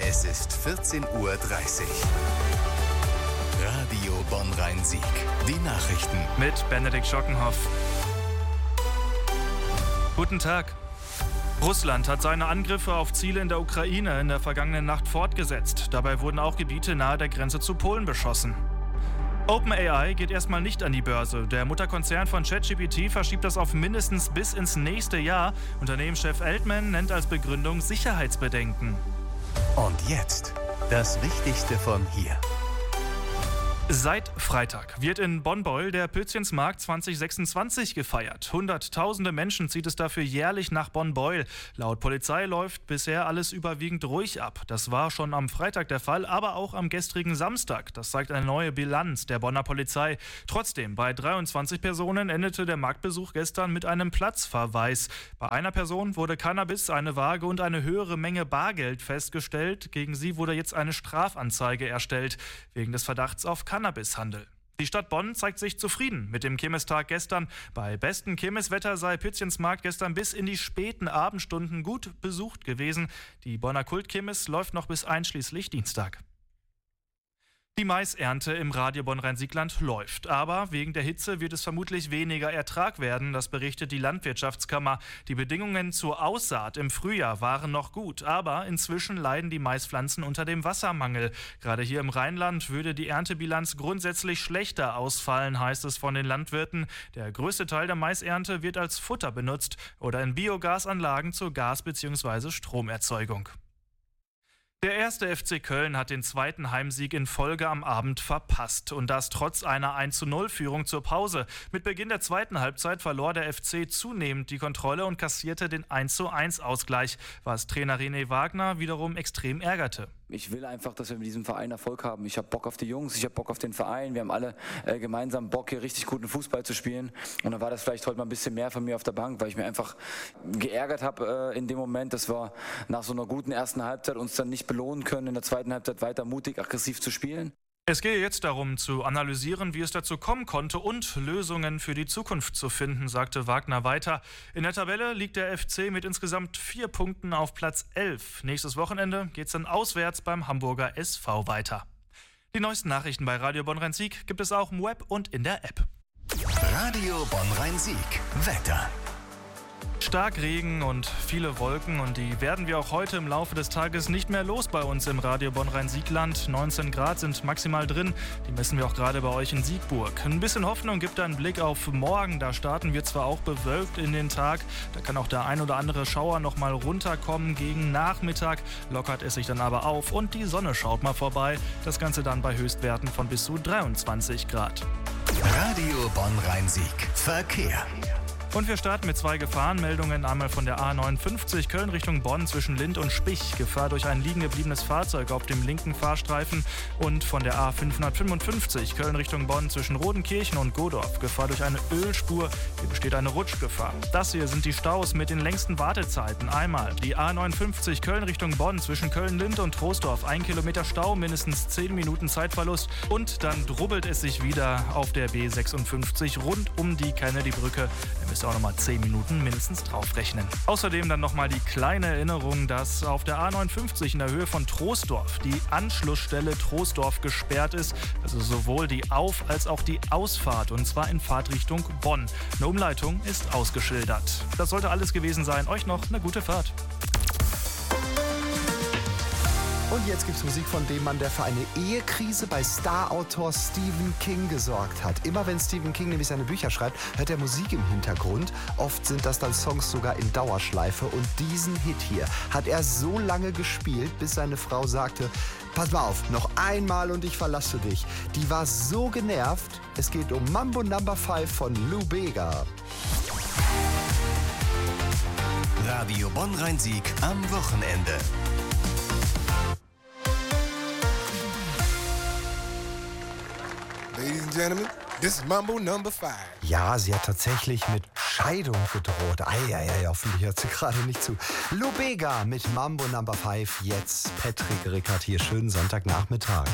Es ist 14:30 Uhr. Radio Bonn-Rhein-Sieg. Die Nachrichten. Mit Benedikt Schockenhoff. Guten Tag. Russland hat seine Angriffe auf Ziele in der Ukraine in der vergangenen Nacht fortgesetzt. Dabei wurden auch Gebiete nahe der Grenze zu Polen beschossen. OpenAI geht erstmal nicht an die Börse. Der Mutterkonzern von ChatGPT verschiebt das auf mindestens bis ins nächste Jahr. Unternehmenschef Altman nennt als Begründung Sicherheitsbedenken. Und jetzt das Wichtigste von hier. Seit Freitag wird in Bonn-Beuel der Pützchensmarkt 2026 gefeiert. Hunderttausende Menschen zieht es dafür jährlich nach Bonn-Beuel. Laut Polizei läuft bisher alles überwiegend ruhig ab. Das war schon am Freitag der Fall, aber auch am gestrigen Samstag. Das zeigt eine neue Bilanz der Bonner Polizei. Trotzdem, bei 23 Personen endete der Marktbesuch gestern mit einem Platzverweis. Bei einer Person wurde Cannabis, eine Waage und eine höhere Menge Bargeld festgestellt. Gegen sie wurde jetzt eine Strafanzeige erstellt, wegen des Verdachts auf Cannabishandel. Die Stadt Bonn zeigt sich zufrieden mit dem Kirmestag gestern. Bei bestem Kirmeswetter sei Pützchensmarkt gestern bis in die späten Abendstunden gut besucht gewesen. Die Bonner Kultkirmes läuft noch bis einschließlich Dienstag. Die Maisernte im Radio Bonn-Rhein-Sieg-Land läuft, aber wegen der Hitze wird es vermutlich weniger Ertrag werden, das berichtet die Landwirtschaftskammer. Die Bedingungen zur Aussaat im Frühjahr waren noch gut, aber inzwischen leiden die Maispflanzen unter dem Wassermangel. Gerade hier im Rheinland würde die Erntebilanz grundsätzlich schlechter ausfallen, heißt es von den Landwirten. Der größte Teil der Maisernte wird als Futter benutzt oder in Biogasanlagen zur Gas- bzw. Stromerzeugung. Der erste FC Köln hat den zweiten Heimsieg in Folge am Abend verpasst. Und das trotz einer 1:0-Führung zur Pause. Mit Beginn der zweiten Halbzeit verlor der FC zunehmend die Kontrolle und kassierte den 1:1-Ausgleich, was Trainer René Wagner wiederum extrem ärgerte. Ich will einfach, dass wir mit diesem Verein Erfolg haben. Ich habe Bock auf die Jungs, ich habe Bock auf den Verein. Wir haben alle gemeinsam Bock, hier richtig guten Fußball zu spielen. Und dann war das vielleicht heute mal ein bisschen mehr von mir auf der Bank, weil ich mir einfach geärgert habe in dem Moment, dass wir nach so einer guten ersten Halbzeit uns dann nicht belohnen können, in der zweiten Halbzeit weiter mutig, aggressiv zu spielen. Es gehe jetzt darum, zu analysieren, wie es dazu kommen konnte und Lösungen für die Zukunft zu finden, sagte Wagner weiter. In der Tabelle liegt der FC mit insgesamt 4 Punkten auf Platz 11. Nächstes Wochenende geht es dann auswärts beim Hamburger SV weiter. Die neuesten Nachrichten bei Radio Bonn-Rhein-Sieg gibt es auch im Web und in der App. Radio Bonn-Rhein-Sieg. Wetter. Starkregen und viele Wolken und die werden wir auch heute im Laufe des Tages nicht mehr los bei uns im Radio Bonn-Rhein-Sieg-Land. 19 Grad sind maximal drin, die messen wir auch gerade bei euch in Siegburg. Ein bisschen Hoffnung gibt ein Blick auf morgen, da starten wir zwar auch bewölkt in den Tag, da kann auch der ein oder andere Schauer noch mal runterkommen gegen Nachmittag, lockert es sich dann aber auf und die Sonne schaut mal vorbei, das Ganze dann bei Höchstwerten von bis zu 23 Grad. Radio Bonn-Rhein-Sieg. Verkehr. Und wir starten mit 2 Gefahrenmeldungen. Einmal von der A59 Köln Richtung Bonn zwischen Lindt und Spich. Gefahr durch ein liegen gebliebenes Fahrzeug auf dem linken Fahrstreifen. Und von der A555 Köln Richtung Bonn zwischen Rodenkirchen und Godorf. Gefahr durch eine Ölspur. Hier besteht eine Rutschgefahr. Das hier sind die Staus mit den längsten Wartezeiten. Einmal die A59 Köln Richtung Bonn zwischen Köln-Lind und Troisdorf. 1 Kilometer Stau, mindestens 10 Minuten Zeitverlust. Und dann drubbelt es sich wieder auf der B56 rund um die Kennedy-Brücke. Auch nochmal 10 Minuten mindestens draufrechnen. Außerdem dann nochmal die kleine Erinnerung, dass auf der A59 in der Höhe von Troisdorf die Anschlussstelle Troisdorf gesperrt ist. Also sowohl die Auf- als auch die Ausfahrt und zwar in Fahrtrichtung Bonn. Eine Umleitung ist ausgeschildert. Das sollte alles gewesen sein. Euch noch eine gute Fahrt. Und jetzt gibt's Musik von dem Mann, der für eine Ehekrise bei Starautor Stephen King gesorgt hat. Immer wenn Stephen King nämlich seine Bücher schreibt, hört er Musik im Hintergrund. Oft sind das dann Songs sogar in Dauerschleife. Und diesen Hit hier hat er so lange gespielt, bis seine Frau sagte, pass mal auf, noch einmal und ich verlasse dich. Die war so genervt. Es geht um Mambo No. 5 von Lou Bega. Radio Bonn-Rhein-Sieg am Wochenende. Ladies and gentlemen, this is Mambo No. 5. Ja, sie hat tatsächlich mit Scheidung gedroht. Eieiei, hoffentlich hört sie gerade nicht zu. Lou Bega mit Mambo No. 5. Jetzt Patrick Rickert hier. Schönen Sonntagnachmittag.